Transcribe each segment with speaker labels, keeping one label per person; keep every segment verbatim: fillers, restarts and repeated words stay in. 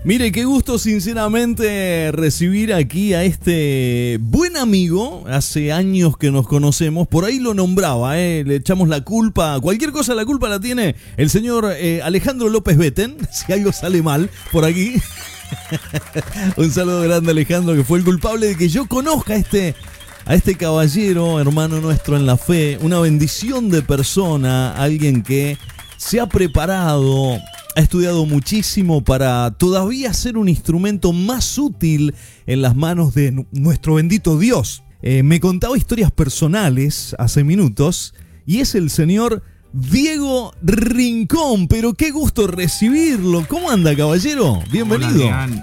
Speaker 1: Mire, qué gusto sinceramente recibir aquí a este buen amigo. Hace años que nos conocemos, por ahí lo nombraba, ¿eh? Le echamos la culpa, cualquier cosa la culpa la tiene el señor eh, Alejandro López Beten, si algo sale mal por aquí. Un saludo grande, Alejandro, que fue el culpable de que yo conozca a este, a este caballero, hermano nuestro en la fe, una bendición de persona, alguien que se ha preparado, ha estudiado muchísimo para todavía ser un instrumento más útil en las manos de nuestro bendito Dios. Eh, me contaba historias personales hace minutos y es el señor Diego Rincón, pero qué gusto recibirlo. ¿Cómo anda, caballero? Bienvenido.
Speaker 2: Hola, Adrián.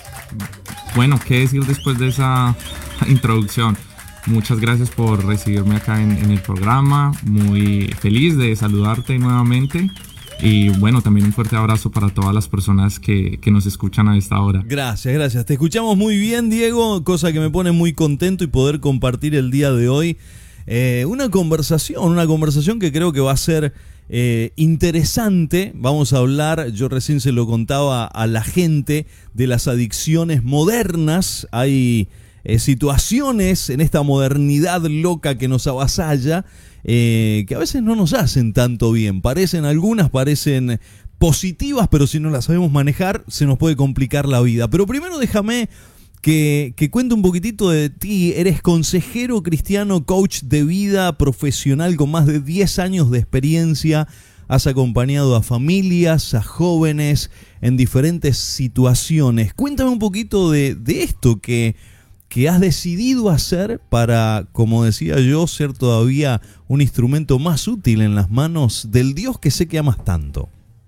Speaker 2: Bueno, qué decir después de esa introducción. Muchas gracias por recibirme acá en, en el programa. Muy feliz de saludarte nuevamente. Y bueno, también un fuerte abrazo para todas las personas que, que nos escuchan a esta hora.
Speaker 1: Gracias, gracias. Te escuchamos muy bien, Diego, cosa que me pone muy contento y poder compartir el día de hoy eh, una conversación, una conversación que creo que va a ser eh, interesante. Vamos a hablar, yo recién se lo contaba a la gente, de las adicciones modernas. Hay eh, situaciones en esta modernidad loca que nos avasalla, Eh, que a veces no nos hacen tanto bien. Parecen algunas, parecen positivas, pero si no las sabemos manejar, se nos puede complicar la vida. Pero primero déjame que, que cuente un poquitito de ti. Eres consejero cristiano, coach de vida profesional con más de diez años de experiencia. Has acompañado a familias, a jóvenes en diferentes situaciones. Cuéntame un poquito de, de esto que... que has decidido hacer para, como decía yo, ser todavía un instrumento más útil en las manos del Dios que sé que amas tanto.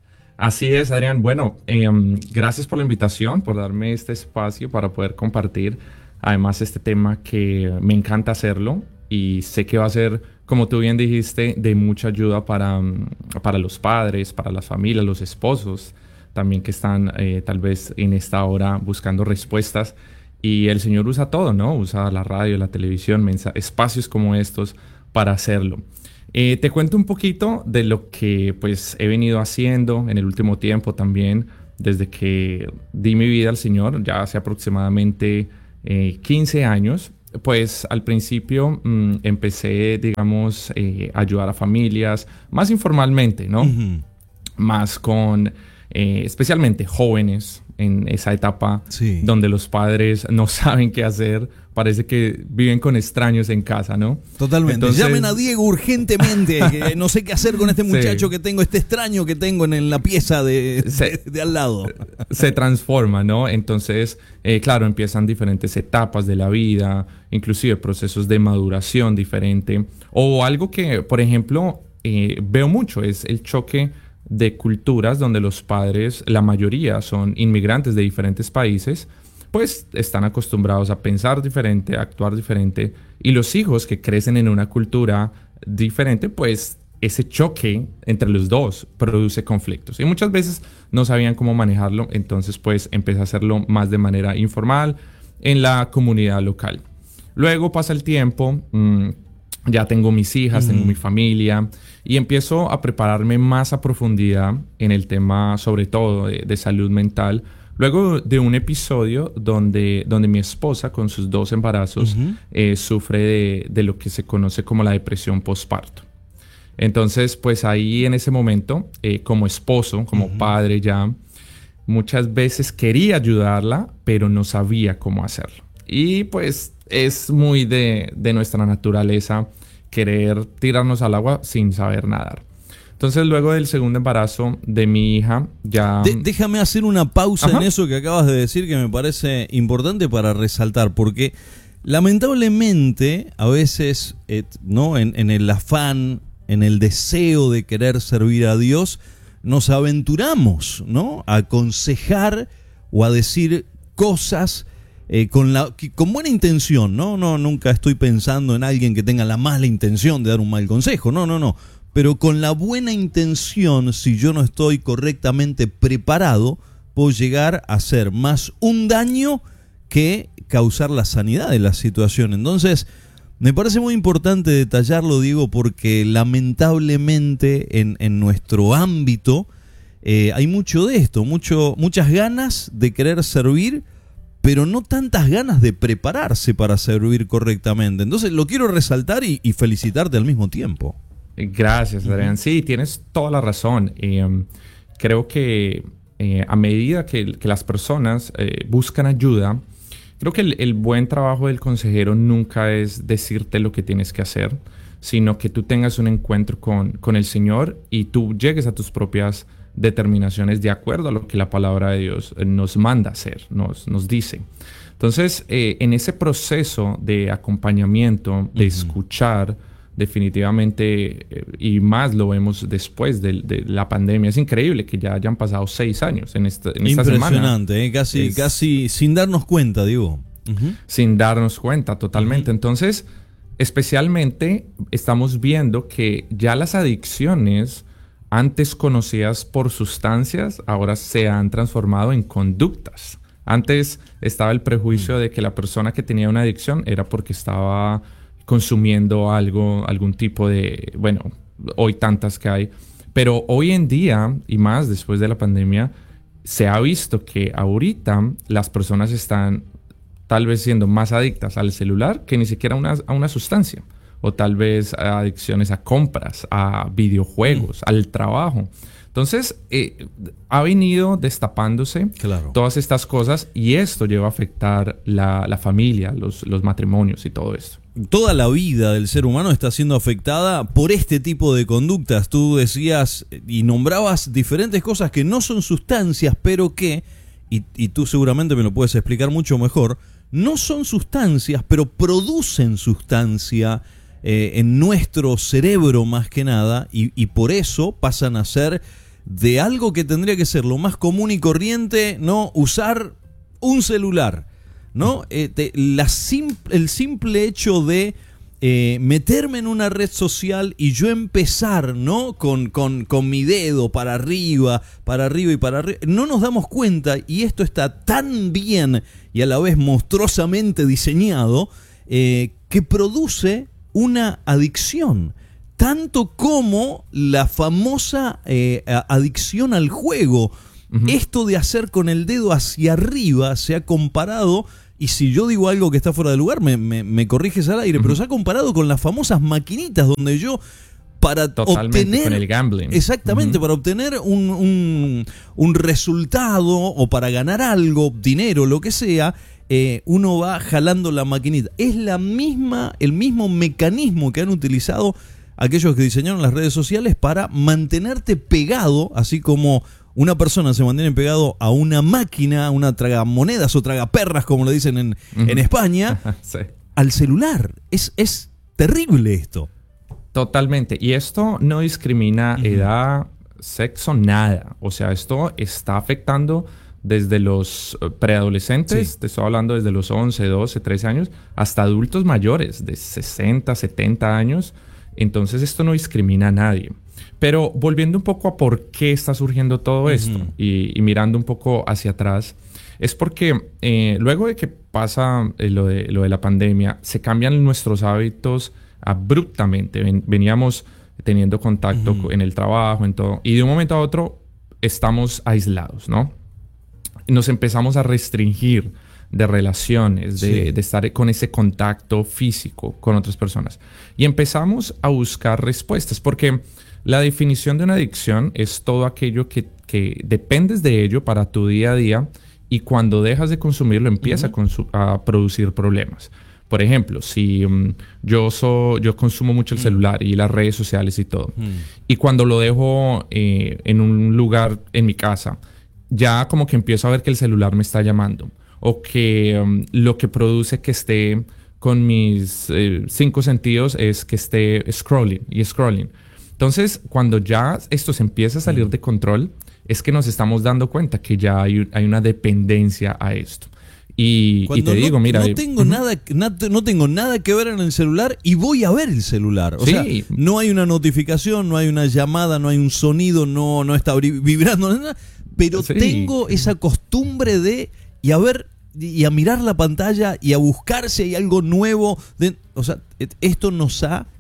Speaker 2: Así es, Adrián. Bueno, eh, gracias por la invitación, por darme este espacio para poder compartir, además, este tema que me encanta hacerlo y sé que va a ser, como tú bien dijiste, de mucha ayuda para, para los padres, para las familias, los esposos, también que están eh, tal vez en esta hora buscando respuestas. Y el Señor usa todo, ¿no? Usa la radio, la televisión, espacios como estos para hacerlo. Eh, te cuento un poquito de lo que pues he venido haciendo en el último tiempo también, desde que di mi vida al Señor, ya hace aproximadamente eh, quince años. Pues al principio mmm, empecé, digamos, eh, a ayudar a familias, más informalmente, ¿no? Uh-huh. Más con, eh, especialmente jóvenes, en esa etapa sí, donde los padres no saben qué hacer, parece que viven con extraños en casa, ¿no?
Speaker 1: Totalmente. Entonces, llamen a Diego urgentemente, que no sé qué hacer con este muchacho sí, que tengo, este extraño que tengo en, en la pieza de, se, de, de al lado.
Speaker 2: Se transforma, ¿no? Entonces, eh, claro, empiezan diferentes etapas de la vida, inclusive procesos de maduración diferente, o algo que, por ejemplo, eh, veo mucho, es el choque de culturas donde los padres, la mayoría son inmigrantes de diferentes países, pues están acostumbrados a pensar diferente, a actuar diferente, y los hijos que crecen en una cultura diferente, pues ese choque entre los dos produce conflictos. Y muchas veces no sabían cómo manejarlo, entonces pues empecé a hacerlo más de manera informal en la comunidad local. Luego pasa el tiempo, mmm, ya tengo mis hijas, mm. tengo mi familia y empiezo a prepararme más a profundidad en el tema, sobre todo de, de salud mental. Luego de un episodio donde, donde mi esposa con sus dos embarazos uh-huh. eh, sufre de, de lo que se conoce como la depresión postparto. Entonces, pues ahí en ese momento, eh, como esposo, como uh-huh. padre ya, muchas veces quería ayudarla, pero no sabía cómo hacerlo. Y pues es muy de, de nuestra naturaleza querer tirarnos al agua sin saber nadar. Entonces, luego del segundo embarazo de mi hija, ya...
Speaker 1: De, déjame hacer una pausa Ajá. en eso que acabas de decir, que me parece importante para resaltar, porque lamentablemente a veces, eh, ¿no? en, en el afán, en el deseo de querer servir a Dios, nos aventuramos, ¿no? a aconsejar o a decir cosas Eh, con, la, con buena intención, ¿no? No, nunca estoy pensando en alguien que tenga la mala intención de dar un mal consejo, no, no, no. Pero con la buena intención, si yo no estoy correctamente preparado, puedo llegar a hacer más un daño que causar la sanidad de la situación. Entonces, me parece muy importante detallarlo, Diego, porque lamentablemente en, en nuestro ámbito eh, hay mucho de esto, mucho, muchas ganas de querer servir, pero no tantas ganas de prepararse para servir correctamente. Entonces lo quiero resaltar y, y felicitarte al mismo tiempo.
Speaker 2: Gracias, Adrián. Sí, tienes toda la razón. Eh, creo que eh, a medida que, que las personas eh, buscan ayuda, creo que el, el buen trabajo del consejero nunca es decirte lo que tienes que hacer, sino que tú tengas un encuentro con, con el Señor y tú llegues a tus propias determinaciones de acuerdo a lo que la palabra de Dios nos manda hacer, nos, nos dice. Entonces, eh, en ese proceso de acompañamiento, de uh-huh. escuchar, definitivamente, eh, y más lo vemos después de, de la pandemia, es increíble que ya hayan pasado seis años en esta, en esta semana.
Speaker 1: Impresionante, eh, casi, es, casi sin darnos cuenta, digo.
Speaker 2: Uh-huh. Sin darnos cuenta, totalmente. Uh-huh. Entonces, especialmente estamos viendo que ya las adicciones antes conocidas por sustancias, ahora se han transformado en conductas. Antes estaba el prejuicio de que la persona que tenía una adicción era porque estaba consumiendo algo, algún tipo de, bueno, hoy tantas que hay. Pero hoy en día, y más después de la pandemia, se ha visto que ahorita las personas están tal vez siendo más adictas al celular que ni siquiera una, a una sustancia. O tal vez adicciones a compras, a videojuegos, mm. al trabajo. Entonces, eh, ha venido destapándose claro. todas estas cosas y esto lleva a afectar la, la familia, los, los matrimonios y todo esto.
Speaker 1: Toda la vida del ser humano está siendo afectada por este tipo de conductas. Tú decías y nombrabas diferentes cosas que no son sustancias, pero que, y, y tú seguramente me lo puedes explicar mucho mejor, no son sustancias, pero producen sustancia Eh, en nuestro cerebro más que nada, y, y por eso pasan a ser de algo que tendría que ser lo más común y corriente, ¿no? Usar un celular, ¿no? Eh, te, la sim- el simple hecho de eh, meterme en una red social y yo empezar, ¿no? Con, con, con mi dedo para arriba, para arriba y para arriba, no nos damos cuenta, y esto está tan bien y a la vez monstruosamente diseñado, eh, que produce una adicción, tanto como la famosa eh, adicción al juego. Uh-huh. Esto de hacer con el dedo hacia arriba se ha comparado, y si yo digo algo que está fuera de lugar, me, me, me corriges al aire, uh-huh. pero se ha comparado con las famosas maquinitas donde yo, para
Speaker 2: Totalmente,
Speaker 1: obtener...
Speaker 2: con el gambling.
Speaker 1: Exactamente, uh-huh. para obtener un, un, un resultado o para ganar algo, dinero, lo que sea, Eh, uno va jalando la maquinita. Es la misma, el mismo mecanismo que han utilizado aquellos que diseñaron las redes sociales para mantenerte pegado, así como una persona se mantiene pegado a una máquina, una tragamonedas o tragaperras, como lo dicen en, uh-huh. en España, sí. al celular. Es, es terrible esto.
Speaker 2: Totalmente. Y esto no discrimina uh-huh. edad, sexo, nada. O sea, esto está afectando desde los preadolescentes, sí. te estoy hablando desde los once, doce, trece años, hasta adultos mayores de sesenta, setenta años. Entonces esto no discrimina a nadie. Pero volviendo un poco a por qué está surgiendo todo esto uh-huh. y, y mirando un poco hacia atrás, es porque eh, luego de que pasa eh, lo, de, lo de la pandemia, se cambian nuestros hábitos abruptamente. Ven, veníamos teniendo contacto uh-huh. en el trabajo, en todo, y de un momento a otro estamos aislados, ¿no? Nos empezamos a restringir de relaciones, de, sí. de estar con ese contacto físico con otras personas. Y empezamos a buscar respuestas, porque la definición de una adicción es todo aquello que, que dependes de ello para tu día a día, y cuando dejas de consumirlo empieza uh-huh. a, consu- a producir problemas. Por ejemplo, si um, yo, so, yo consumo mucho el celular y las redes sociales y todo, uh-huh. y cuando lo dejo eh, en un lugar en mi casa, ya como que empiezo a ver que el celular me está llamando, o que um, lo que produce que esté con mis eh, cinco sentidos es que esté scrolling y scrolling. Entonces, cuando ya esto se empieza a salir de control, es que nos estamos dando cuenta que ya hay, hay una dependencia a esto. Y, y te
Speaker 1: no,
Speaker 2: digo, mira...
Speaker 1: No tengo, uh-huh. nada, na, no tengo nada que ver en el celular y voy a ver el celular. O
Speaker 2: sí.
Speaker 1: sea, no hay una notificación, no hay una llamada, no hay un sonido, no, no está vibrando, nada. Pero sí. tengo esa costumbre de y a ver y a mirar la pantalla y a buscar si hay algo nuevo. De, o sea, esto nos ha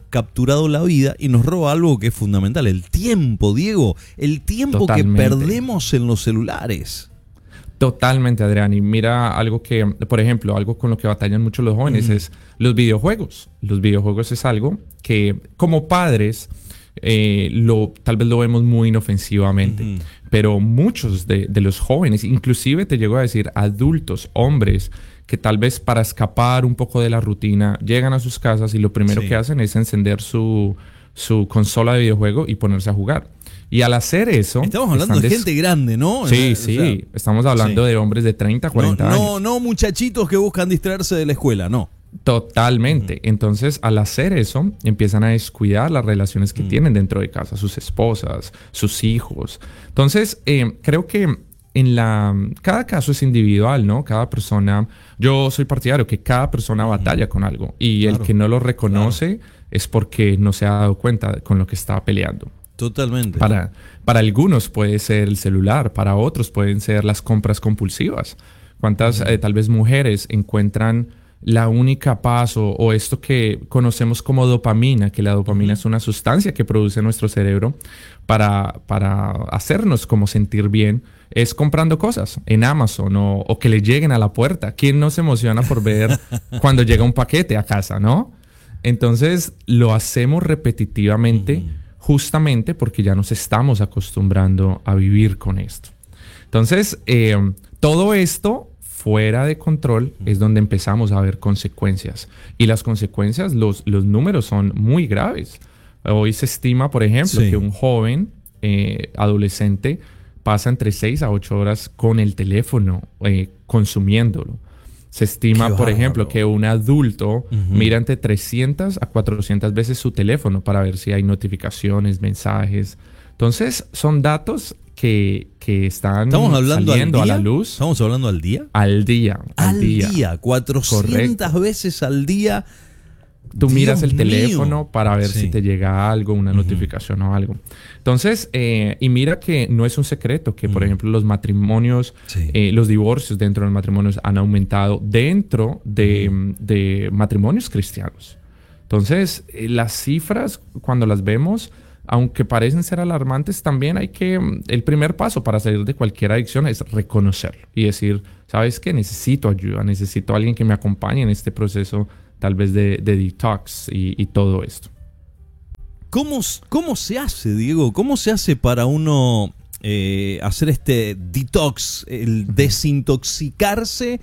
Speaker 1: capturado la vida y nos roba algo que es fundamental, el tiempo, Diego, el tiempo
Speaker 2: Totalmente.
Speaker 1: que perdemos en los celulares.
Speaker 2: Totalmente, Adrián. Y mira algo que, por ejemplo, algo con lo que batallan mucho los jóvenes mm. es los videojuegos. Los videojuegos es algo que como padres eh, lo, tal vez lo vemos muy inofensivamente, mm. pero muchos de, de los jóvenes, inclusive te llego a decir adultos, hombres, que tal vez para escapar un poco de la rutina llegan a sus casas y lo primero sí. que hacen es encender su, su consola de videojuego y ponerse a jugar. Y al hacer eso...
Speaker 1: Estamos hablando de des... gente grande, ¿no?
Speaker 2: Sí,
Speaker 1: o
Speaker 2: sí.
Speaker 1: sea,
Speaker 2: estamos hablando sí. de hombres de treinta, cuarenta
Speaker 1: no,
Speaker 2: años.
Speaker 1: No, no muchachitos que buscan distraerse de la escuela, no.
Speaker 2: Totalmente. Uh-huh. Entonces, al hacer eso, empiezan a descuidar las relaciones que uh-huh. tienen dentro de casa, sus esposas, sus hijos. Entonces, eh, creo que en la... cada caso es individual, ¿no? Cada persona... Yo soy partidario que cada persona uh-huh. batalla con algo. Y claro, el que no lo reconoce claro. es porque no se ha dado cuenta con lo que está peleando.
Speaker 1: Totalmente.
Speaker 2: Para, para algunos puede ser el celular, para otros pueden ser las compras compulsivas. ¿Cuántas uh-huh. eh, tal vez mujeres encuentran la única paz o, o esto que conocemos como dopamina, que la dopamina uh-huh. es una sustancia que produce nuestro cerebro para, para hacernos como sentir bien, es comprando cosas en Amazon o, o que le lleguen a la puerta? ¿Quién no se emociona por ver cuando llega un paquete a casa, no? Entonces lo hacemos repetitivamente uh-huh. justamente porque ya nos estamos acostumbrando a vivir con esto. Entonces, eh, todo esto fuera de control es donde empezamos a ver consecuencias. Y las consecuencias, los, los números son muy graves. Hoy se estima, por ejemplo, sí. que un joven eh, adolescente pasa entre seis a ocho horas con el teléfono eh, consumiéndolo. Se estima, por ejemplo, que un adulto uh-huh. mira entre trescientas a cuatrocientas veces su teléfono para ver si hay notificaciones, mensajes. Entonces, son datos que, que están saliendo a la luz.
Speaker 1: ¿Estamos hablando al día?
Speaker 2: Al día.
Speaker 1: Al, al día. día. cuatrocientas Correcto. Veces al día.
Speaker 2: Tú
Speaker 1: Dios
Speaker 2: miras el
Speaker 1: mío.
Speaker 2: teléfono para ver sí. si te llega algo, una uh-huh. notificación o algo. Entonces, eh, y mira que no es un secreto que, uh-huh. por ejemplo, los matrimonios, sí. eh, los divorcios dentro de los matrimonios han aumentado dentro de, uh-huh. de matrimonios cristianos. Entonces, eh, las cifras, cuando las vemos, aunque parecen ser alarmantes, también hay que... El primer paso para salir de cualquier adicción es reconocerlo y decir, ¿sabes qué? Necesito ayuda, necesito a alguien que me acompañe en este proceso tal vez de, de detox y, y todo esto.
Speaker 1: ¿Cómo, ¿Cómo se hace, Diego? ¿Cómo se hace para uno eh, hacer este detox, el desintoxicarse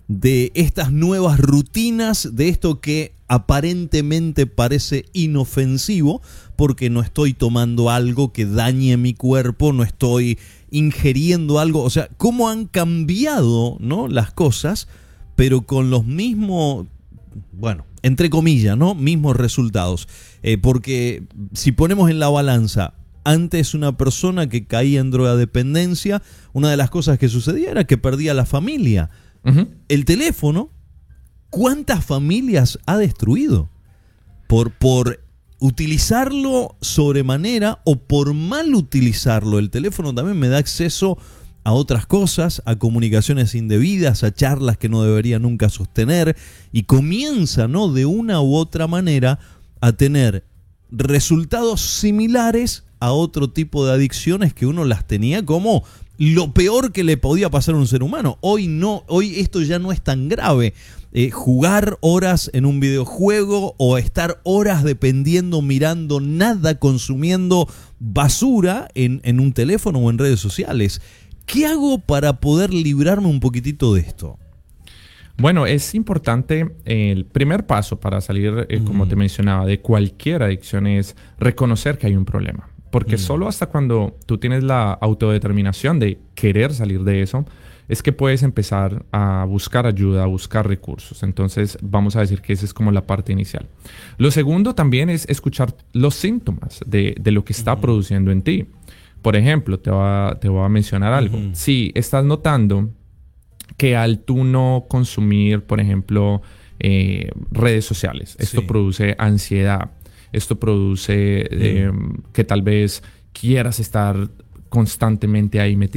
Speaker 1: de estas nuevas rutinas, de esto que aparentemente parece inofensivo, porque no estoy tomando algo que dañe mi cuerpo, no estoy ingiriendo algo? O sea, ¿cómo han cambiado, ¿no?, las cosas, pero con los mismos... bueno, entre comillas, ¿no? Mismos resultados. Eh, porque si ponemos en la balanza, antes una persona que caía en drogadependencia, una de las cosas que sucedía era que perdía la familia. Uh-huh. El teléfono, ¿cuántas familias ha destruido? Por, por utilizarlo sobremanera o por mal utilizarlo. El teléfono también me da acceso a otras cosas, a comunicaciones indebidas, a charlas que no debería nunca sostener, y comienza, ¿no?, de una u otra manera a tener resultados similares a otro tipo de adicciones que uno las tenía como lo peor que le podía pasar a un ser humano. Hoy no, hoy esto ya no es tan grave. Eh, jugar horas en un videojuego o estar horas dependiendo, mirando nada, consumiendo basura en, en un teléfono o en redes sociales. ¿Qué hago para poder librarme un poquitito de esto?
Speaker 2: Bueno, es importante, eh, el primer paso para salir, eh, mm. como te mencionaba, de cualquier adicción es reconocer que hay un problema. Porque mm. solo hasta cuando tú tienes la autodeterminación de querer salir de eso, es que puedes empezar a buscar ayuda, a buscar recursos. Entonces, vamos a decir que esa es como la parte inicial. Lo segundo también es escuchar los síntomas de, de lo que está mm. produciendo en ti. Por ejemplo, te voy a, te voy a mencionar algo. Uh-huh. Si estás notando que al tú no consumir, por ejemplo, eh, redes sociales, esto sí. produce ansiedad, esto produce uh-huh. eh, que tal vez quieras estar constantemente ahí metido.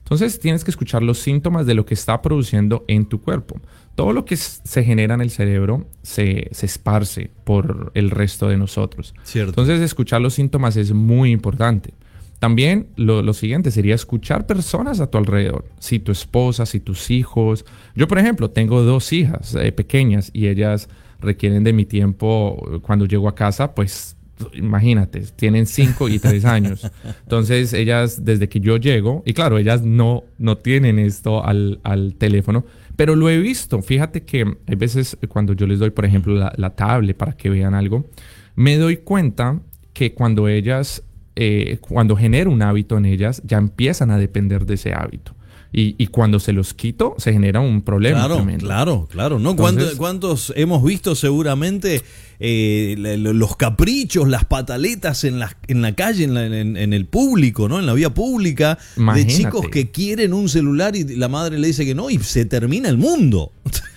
Speaker 2: Entonces tienes que escuchar los síntomas de lo que está produciendo en tu cuerpo. Todo lo que se genera en el cerebro se, se esparce por el resto de nosotros.
Speaker 1: Cierto.
Speaker 2: Entonces escuchar los síntomas es muy importante. También lo, lo siguiente sería escuchar personas a tu alrededor. Si tu esposa, si tus hijos. Yo, por ejemplo, tengo dos hijas eh, pequeñas y ellas requieren de mi tiempo cuando llego a casa, pues imagínate, tienen cinco y tres años. Entonces ellas, desde que yo llego, y claro, ellas no, no tienen esto al, al teléfono, pero lo he visto. Fíjate que hay veces cuando yo les doy, por ejemplo, la, la tablet para que vean algo, me doy cuenta que cuando ellas, eh, cuando genero un hábito en ellas, ya empiezan a depender de ese hábito. Y, y cuando se los quito, se genera un problema.
Speaker 1: Claro,
Speaker 2: tremendo.
Speaker 1: claro, claro. ¿No?
Speaker 2: Entonces,
Speaker 1: ¿Cuántos, ¿Cuántos hemos visto seguramente eh, los caprichos, las pataletas en la, en la calle, en, la, en, en el público, ¿no? En la vía pública,
Speaker 2: imagínate.
Speaker 1: De chicos que quieren un celular y la madre le dice que no y se termina el mundo?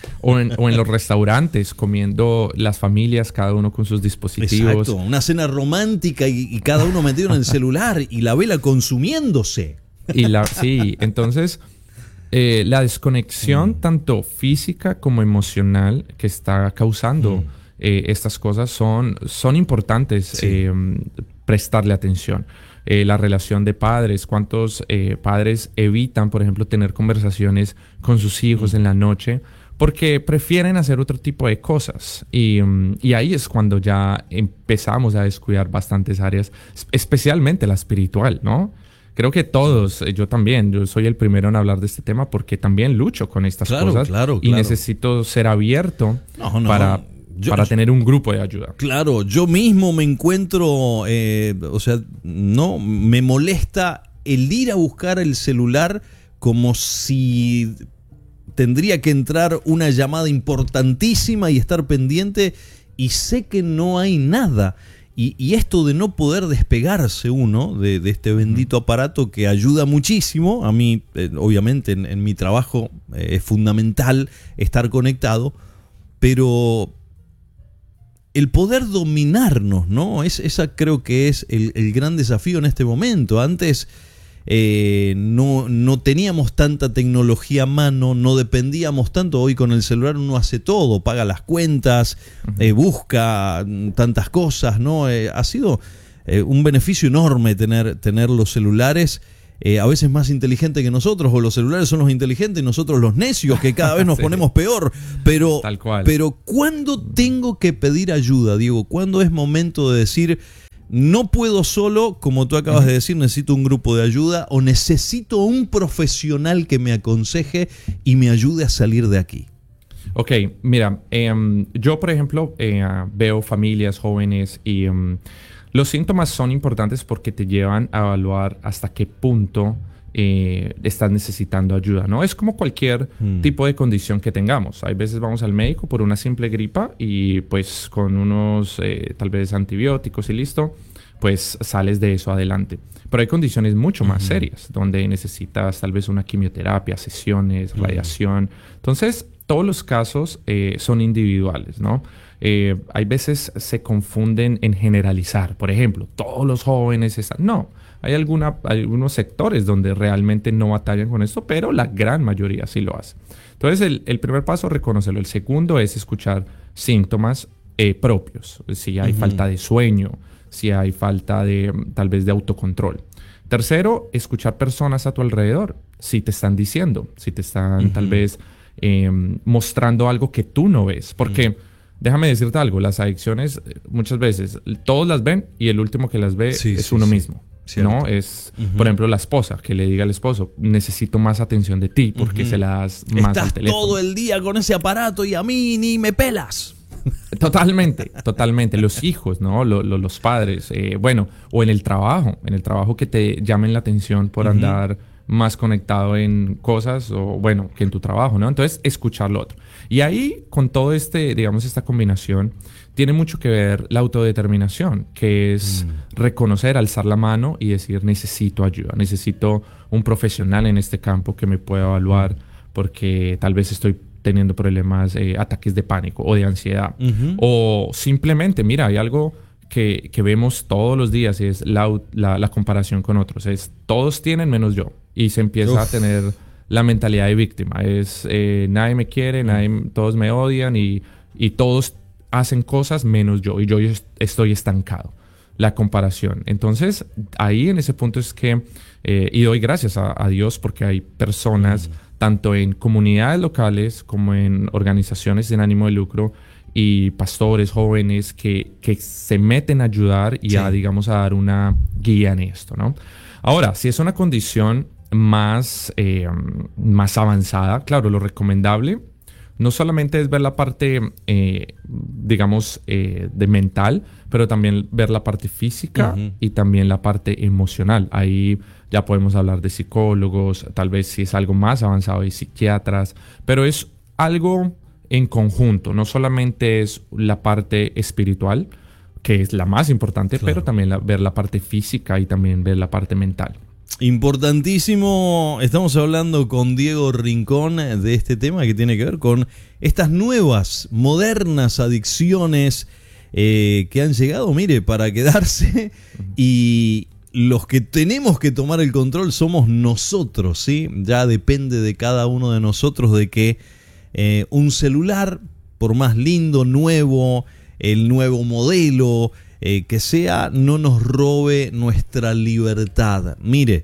Speaker 2: O en, o en los restaurantes, comiendo las familias, cada uno con sus dispositivos.
Speaker 1: Exacto, una cena romántica y, y cada uno metido en el celular y la vela consumiéndose.
Speaker 2: Y la, sí, entonces eh, la desconexión mm. tanto física como emocional que está causando mm. eh, estas cosas son, son importantes sí. eh, prestarle atención. Eh, la relación de padres, cuántos eh, padres evitan, por ejemplo, tener conversaciones con sus hijos mm. en la noche porque prefieren hacer otro tipo de cosas. Y, um, y ahí es cuando ya empezamos a descuidar bastantes áreas, especialmente la espiritual, ¿no? Creo que todos, yo también, yo soy el primero en hablar de este tema porque también lucho con estas
Speaker 1: claro,
Speaker 2: cosas
Speaker 1: claro,
Speaker 2: y
Speaker 1: claro.
Speaker 2: necesito ser abierto
Speaker 1: no, no,
Speaker 2: para, yo, para tener un grupo de ayuda.
Speaker 1: Claro, yo mismo me encuentro, eh, o sea, no, me molesta el ir a buscar el celular como si tendría que entrar una llamada importantísima y estar pendiente y sé que no hay nada. Y, y esto de no poder despegarse uno de, de este bendito aparato que ayuda muchísimo, a mí eh, obviamente en, en mi trabajo eh, es fundamental estar conectado, pero el poder dominarnos, ¿no? Es, esa creo que es el, el gran desafío en este momento. Antes eh, no, no teníamos tanta tecnología a mano, no dependíamos tanto. Hoy con el celular uno hace todo, paga las cuentas, uh-huh. eh, busca tantas cosas, ¿no? Eh, ha sido eh, un beneficio enorme tener, tener los celulares eh, a veces más inteligentes que nosotros, o los celulares son los inteligentes y nosotros los necios, que cada vez nos sí. ponemos peor. Pero,
Speaker 2: Tal cual.
Speaker 1: pero ¿cuándo tengo que pedir ayuda, Diego? ¿Cuándo es momento de decir... no puedo solo, como tú acabas de decir, necesito un grupo de ayuda o necesito un profesional que me aconseje y me ayude a salir de aquí?
Speaker 2: Ok, mira, eh, yo por ejemplo eh, veo familias jóvenes y um, los síntomas son importantes porque te llevan a evaluar hasta qué punto eh, estás necesitando ayuda, ¿no? Es como cualquier mm. tipo de condición que tengamos. Hay veces vamos al médico por una simple gripa y pues con unos eh, tal vez antibióticos y listo, pues sales de eso adelante. Pero hay condiciones mucho más uh-huh. serias donde necesitas tal vez una quimioterapia, sesiones, uh-huh. radiación. Entonces, todos los casos eh, son individuales, ¿no? Eh, hay veces se confunden en generalizar. Por ejemplo, todos los jóvenes están... No, hay alguna, algunos sectores donde realmente no batallan con esto, pero la gran mayoría sí lo hace. Entonces, el, el primer paso, reconocerlo. El segundo es escuchar síntomas eh, propios. Si hay uh-huh. falta de sueño, si hay falta de tal vez de autocontrol. Tercero, escuchar personas a tu alrededor. Si te están diciendo, si te están uh-huh. tal vez eh, mostrando algo que tú no ves. Porque... Uh-huh. Déjame decirte algo, las adicciones muchas veces todos las ven y el último que las ve sí, es sí, uno sí. mismo, Cierto. ¿no? Es, uh-huh. por ejemplo, la esposa que le diga al esposo, necesito más atención de ti porque uh-huh. se la das más
Speaker 1: Estás
Speaker 2: al teléfono.
Speaker 1: todo el día con ese aparato y a mí ni me pelas.
Speaker 2: Totalmente, totalmente. Los hijos, ¿no? Los, los, los padres, eh, bueno, o en el trabajo, en el trabajo que te llamen la atención por uh-huh. andar más conectado en cosas o bueno, que en tu trabajo, ¿no? Entonces, escuchar lo otro. Y ahí, con todo este, digamos, esta combinación, tiene mucho que ver la autodeterminación, que es mm. reconocer, alzar la mano y decir, necesito ayuda, necesito un profesional en este campo que me pueda evaluar porque tal vez estoy teniendo problemas, eh, ataques de pánico o de ansiedad. Uh-huh. O simplemente, mira, hay algo que, que vemos todos los días y es la, la, la comparación con otros. Es, todos tienen menos yo. y se empieza
Speaker 1: Uf.
Speaker 2: a tener la mentalidad de víctima. Es eh, nadie me quiere, nadie, todos me odian y, y todos hacen cosas menos yo y yo estoy estancado. La comparación. Entonces, ahí en ese punto es que, eh, y doy gracias a, a Dios porque hay personas, mm. tanto en comunidades locales como en organizaciones sin ánimo de lucro y pastores jóvenes que, que se meten a ayudar y sí. a, digamos, a dar una guía en esto, ¿no? Ahora, si es una condición más, eh, más avanzada, claro, lo recomendable no solamente es ver la parte, eh, digamos, eh, de mental, pero también ver la parte física uh-huh. y también la parte emocional. Ahí ya podemos hablar de psicólogos, tal vez si es algo más avanzado de psiquiatras, pero es algo en conjunto. No solamente es la parte espiritual, que es la más importante, claro. pero también la, ver la parte física y también ver la parte mental.
Speaker 1: Importantísimo, estamos hablando con Diego Rincón de este tema que tiene que ver con estas nuevas, modernas adicciones eh, que han llegado, mire, para quedarse y los que tenemos que tomar el control somos nosotros, ¿sí? Ya depende de cada uno de nosotros de que eh, un celular, por más lindo, nuevo, el nuevo modelo, Eh, que sea, no nos robe nuestra libertad. Mire,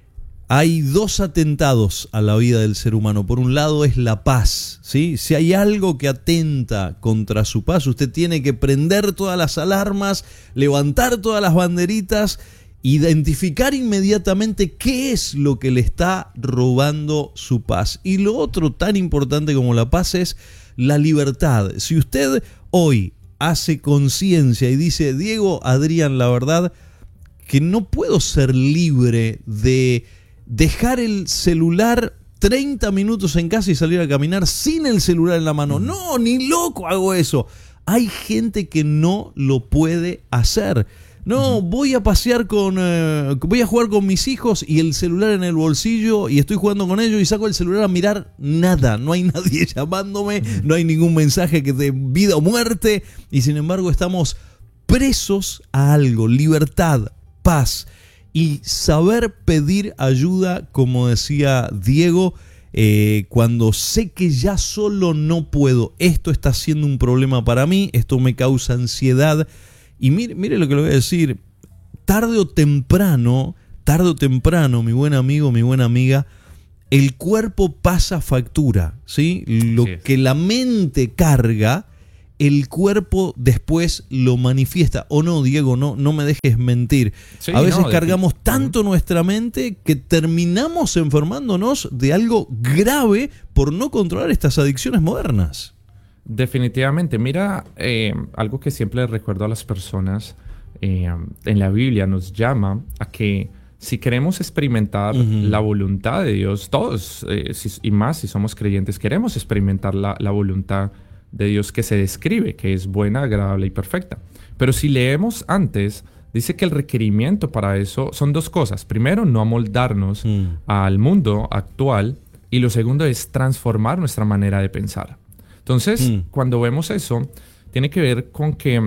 Speaker 1: hay dos atentados a la vida del ser humano. Por un lado es la paz, ¿sí? Si hay algo que atenta contra su paz, usted tiene que prender todas las alarmas, levantar todas las banderitas, identificar inmediatamente qué es lo que le está robando su paz. Y lo otro tan importante como la paz es la libertad. Si usted hoy hace conciencia y dice, Diego, Adrián, la verdad que no puedo ser libre de dejar el celular treinta minutos en casa y salir a caminar sin el celular en la mano. No, ni loco hago eso. Hay gente que no lo puede hacer. No, voy a pasear con, eh, voy a jugar con mis hijos y el celular en el bolsillo y estoy jugando con ellos y saco el celular a mirar nada. No hay nadie llamándome, no hay ningún mensaje que de vida o muerte y sin embargo estamos presos a algo, libertad, paz y saber pedir ayuda, como decía Diego, eh, cuando sé que ya solo no puedo, esto está siendo un problema para mí, esto me causa ansiedad. Y mire, mire lo que le voy a decir, tarde o temprano, tarde o temprano, mi buen amigo, mi buena amiga, el cuerpo pasa factura, ¿sí? Lo sí. que la mente carga, el cuerpo después lo manifiesta. O no, Diego, no, no me dejes mentir. Sí, a veces no, cargamos de... tanto nuestra mente que terminamos enfermándonos de algo grave por no controlar estas adicciones modernas.
Speaker 2: Definitivamente. Mira, eh, algo que siempre les recuerdo a las personas, eh, en la Biblia nos llama a que si queremos experimentar uh-huh. la voluntad de Dios, todos, eh, si, y más si somos creyentes, queremos experimentar la, la voluntad de Dios que se describe, que es buena, agradable y perfecta. Pero si leemos antes, dice que el requerimiento para eso son dos cosas. Primero, no amoldarnos uh-huh. al mundo actual, y lo segundo es transformar nuestra manera de pensar. Entonces, mm. cuando vemos eso, tiene que ver con que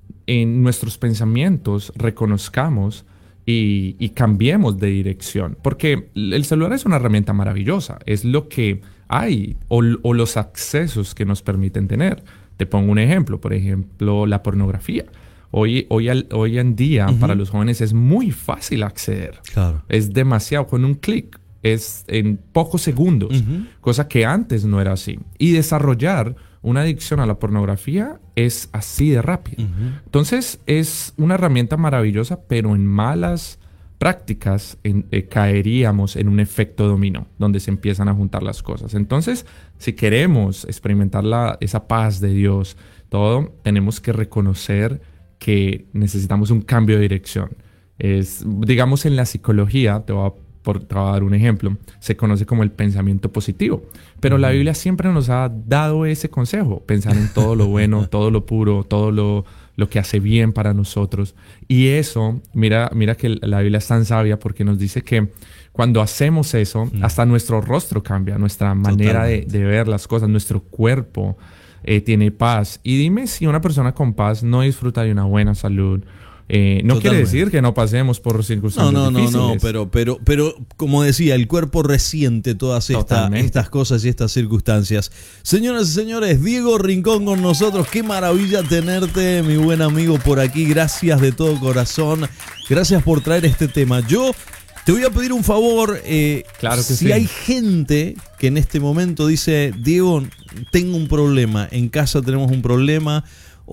Speaker 2: en nuestros pensamientos reconozcamos y, y cambiemos de dirección. Porque el celular es una herramienta maravillosa, es lo que hay o, o los accesos que nos permiten tener. Te pongo un ejemplo, por ejemplo, la pornografía. Hoy, hoy, al, hoy en día, uh-huh. para los jóvenes es muy fácil acceder. Claro. Es demasiado, con un clic. Es en pocos segundos, uh-huh. cosa que antes no era así. Y desarrollar una adicción a la pornografía es así de rápido. Uh-huh. Entonces es una herramienta maravillosa, pero en malas prácticas en, eh, caeríamos en un efecto dominó, donde se empiezan a juntar las cosas. Entonces, si queremos experimentar la, esa paz de Dios, todo, tenemos que reconocer que necesitamos un cambio de dirección. Es, digamos, en la psicología, te voy a por te voy a dar un ejemplo, se conoce como el pensamiento positivo. Pero uh-huh. la Biblia siempre nos ha dado ese consejo, pensar en todo lo bueno, todo lo puro, todo lo, lo que hace bien para nosotros. Y eso, mira, mira que la Biblia es tan sabia porque nos dice que cuando hacemos eso, uh-huh. hasta nuestro rostro cambia, nuestra manera de, de ver las cosas, nuestro cuerpo eh, tiene paz. Y dime si una persona con paz no disfruta de una buena salud, Eh, no
Speaker 1: Totalmente.
Speaker 2: quiere decir que no pasemos por
Speaker 1: No,
Speaker 2: circunstancias
Speaker 1: no, no,
Speaker 2: difíciles.
Speaker 1: no, pero, pero, pero como decía, el cuerpo resiente todas esta,
Speaker 2: Totalmente.
Speaker 1: estas cosas y estas circunstancias. Señoras y señores, Diego Rincón con nosotros. Qué maravilla tenerte, mi buen amigo, por aquí. Gracias de todo corazón. Gracias por traer este tema. Yo te voy a pedir un favor. Eh,
Speaker 2: Claro que
Speaker 1: si
Speaker 2: sí.
Speaker 1: hay gente que en este momento dice, Diego, tengo un problema, en casa tenemos un problema,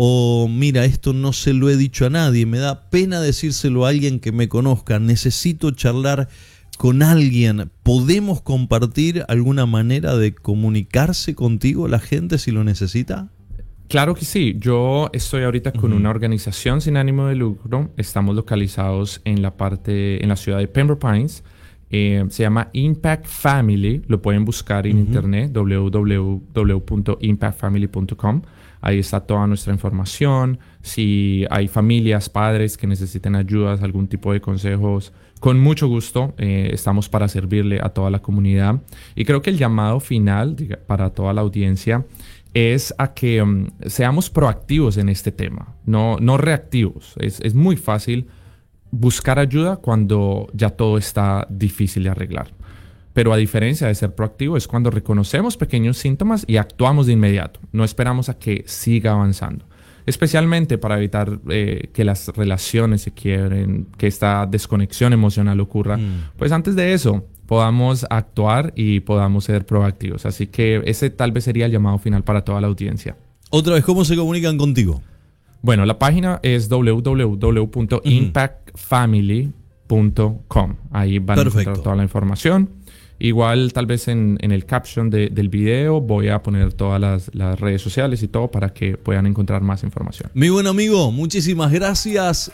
Speaker 1: o mira, esto no se lo he dicho a nadie, me da pena decírselo a alguien que me conozca, necesito charlar con alguien. ¿Podemos compartir alguna manera de comunicarse contigo la gente si lo necesita?
Speaker 2: Claro que sí. Yo estoy ahorita con
Speaker 1: Ujú.
Speaker 2: una organización sin ánimo de lucro. Estamos localizados en la parte, en la ciudad de Pembroke Pines. Eh, se llama Impact Family. Lo pueden buscar en
Speaker 1: Ujú.
Speaker 2: internet, w w w punto impact family punto com. Ahí está toda nuestra información. Si hay familias, padres que necesiten ayudas, algún tipo de consejos, con mucho gusto eh, estamos para servirle a toda la comunidad. Y creo que el llamado final diga, para toda la audiencia es a que um, seamos proactivos en este tema, no, no reactivos. Es, es muy fácil buscar ayuda cuando ya todo está difícil de arreglar. Pero a diferencia de ser proactivo es cuando reconocemos pequeños síntomas y actuamos de inmediato. No esperamos a que siga avanzando. Especialmente para evitar eh, que las relaciones se quiebren, que esta desconexión emocional ocurra.
Speaker 1: Mm.
Speaker 2: Pues antes de eso podamos actuar y podamos ser proactivos. Así que ese tal vez sería el llamado final para toda la audiencia.
Speaker 1: Otra vez, ¿cómo se comunican contigo?
Speaker 2: Bueno, la página es w w w punto impact family punto com. Ahí van
Speaker 1: Perfecto.
Speaker 2: a encontrar toda la información. Igual tal vez en, en el caption de, del video voy a poner todas las, las redes sociales y todo para que puedan encontrar más información.
Speaker 1: Mi buen amigo, muchísimas gracias.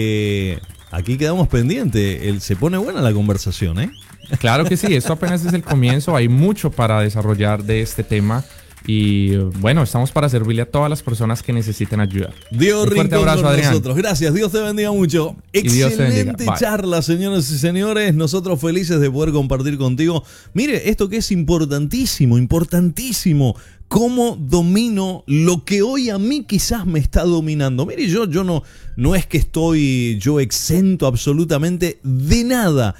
Speaker 1: Eh, aquí quedamos pendientes. El, se pone buena la conversación, ¿eh?
Speaker 2: Claro que sí, esto apenas es el comienzo. Hay mucho para desarrollar de este tema. Y bueno, estamos para servirle a todas las personas que necesiten ayuda.
Speaker 1: Diego
Speaker 2: Un fuerte
Speaker 1: Rincón
Speaker 2: abrazo,
Speaker 1: con
Speaker 2: Adrián.
Speaker 1: nosotros. Gracias, Dios te bendiga mucho.
Speaker 2: Y Dios te bendiga.
Speaker 1: Excelente
Speaker 2: Bye.
Speaker 1: charla, señoras y señores. Nosotros felices de poder compartir contigo. Mire, esto que es importantísimo, importantísimo. Cómo domino lo que hoy a mí quizás me está dominando. Mire, yo, yo no, no es que estoy yo exento absolutamente de nada.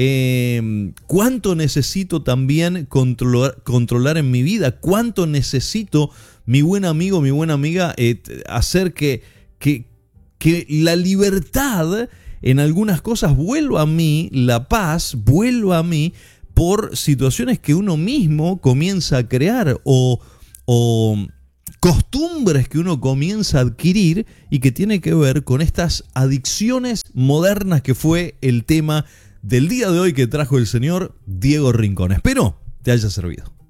Speaker 1: Eh, cuánto necesito también controlar, controlar en mi vida, cuánto necesito, mi buen amigo, mi buena amiga, eh, hacer que, que, que la libertad en algunas cosas vuelva a mí, la paz vuelva a mí por situaciones que uno mismo comienza a crear o, o costumbres que uno comienza a adquirir y que tiene que ver con estas adicciones modernas que fue el tema del día de hoy que trajo el señor Diego Rincón. Espero te haya servido.